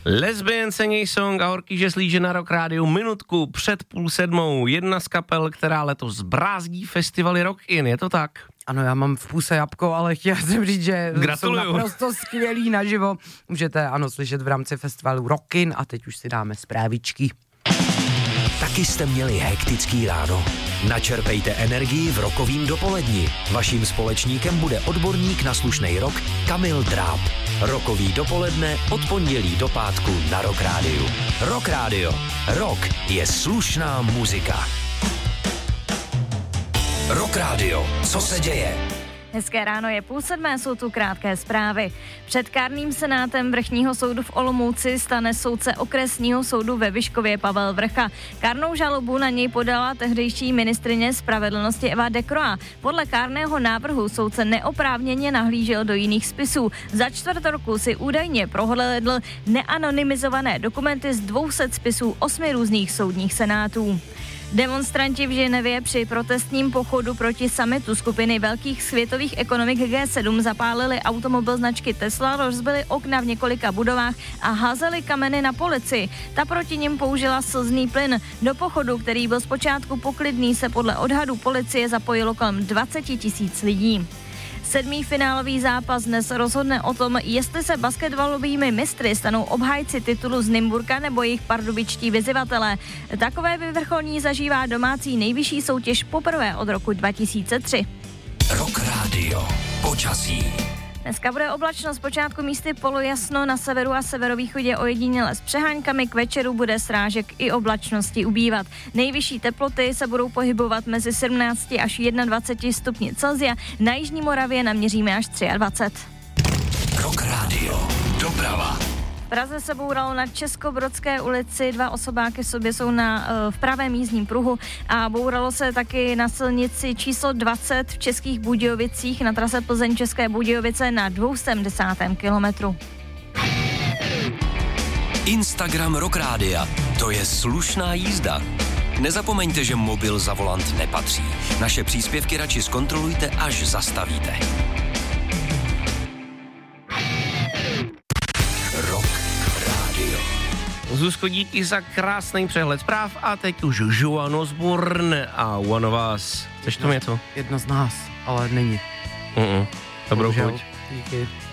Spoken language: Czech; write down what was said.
Lesbian Singing Song a Horký žeslíže na Rock Rádiu minutku před 6:30. Jedna z kapel, která letos brázdí festivaly Rock In, je to tak? Ano, já mám v puse jabko, ale chtěl jsem říct, že Gratuluju. jsou naprosto skvělý naživo. Můžete slyšet v rámci festivalu Rock In a teď už si dáme zprávičky. Taky jste měli hektický ráno? Načerpejte energii v rokovým dopoledni. Vaším společníkem bude odborník na slušnej rock Kamil Dráb. Rokový dopoledne od pondělí do pátku na Rock Rádiu. Rock Rádio. Rock je slušná muzika. Rock Rádio. Co se děje? Hezké ráno, je 6:30, jsou tu krátké zprávy. Před kárným senátem Vrchního soudu v Olomouci stane soudce okresního soudu ve Vyškově Pavel Vrcha. Kárnou žalobu na něj podala tehdejší ministryně spravedlnosti Eva Decroix. Podle kárného návrhu soudce neoprávněně nahlížel do jiných spisů. Za čtvrtorku si údajně prohlédl neanonymizované dokumenty z 200 spisů 8 různých soudních senátů. Demonstranti v Ženevě při protestním pochodu proti summitu skupiny velkých světových ekonomik G7 zapálili automobil značky Tesla, rozbili okna v několika budovách a házeli kameny na policii. Ta proti nim použila slzný plyn. Do pochodu, který byl zpočátku poklidný, se podle odhadů policie zapojilo kolem 20 000 lidí. 7. finálový zápas dnes rozhodne o tom, jestli se basketbalovými mistry stanou obhájci titulu z Nymburka nebo jejich pardubičtí vyzývatelé. Takové vyvrcholní zažívá domácí nejvyšší soutěž poprvé od roku 2003. Rock Radio. Počasí. Dneska bude oblačno, zpočátku místy polojasno, na severu a severovýchodě ojediněle s přeháňkami, k večeru bude srážek i oblačnosti ubývat. Nejvyšší teploty se budou pohybovat mezi 17 až 21 stupni Celsia, na jižní Moravě naměříme až 23. Rock Radio. Doprava. V Praze se bouralo na Českobrodské ulici, 2 osobáky sobě jsou v pravém jízdním pruhu a bouralo se taky na silnici číslo 20 v Českých Budějovicích na trase Plzeň-České Budějovice na 210. kilometru. Instagram Rock Rádia. To je slušná jízda. Nezapomeňte, že mobil za volant nepatří. Naše příspěvky radši zkontrolujte, až zastavíte. Rock Radio. Zuzko, díky za krásný přehled zpráv a teď už Joan Osborne a One of Us. Chceš to něco? Jedno z nás, ale není. Dobrou chuť. Díky.